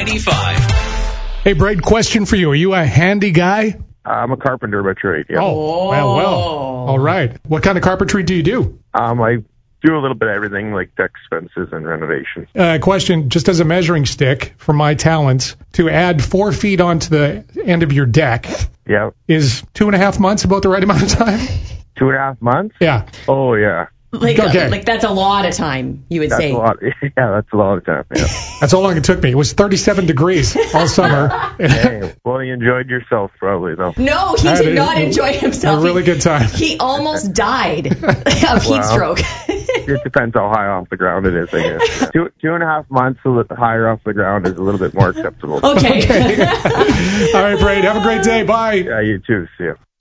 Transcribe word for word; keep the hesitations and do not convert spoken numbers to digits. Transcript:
ninety-five. Hey, Braid, question for you. Are you a handy guy? I'm a carpenter by trade. Yeah. Oh, well, well. All right. What kind of carpentry do you do? Um, I do a little bit of everything, like decks, fences, and renovation. Uh, question, just as a measuring stick for my talents, to add four feet onto the end of your deck, Yeah. is two and a half months about the right amount of time? Two and a half months? Yeah. Oh, yeah. Like, Okay. like that's a lot of time, you would That's say. a lot. Yeah, that's a lot of time. Yeah. That's how long it took me. It was thirty-seven degrees all summer. Hey, well, you enjoyed yourself probably, though. No, he I did had a- not enjoy himself. a really He- good time. He almost died of heat Wow. stroke. It depends how high off the ground it is, I guess. Yeah. Two, two and a half months a little higher off the ground is a little bit more acceptable. Okay. All right, Braid, have a great day. Bye. Yeah, you too. See ya.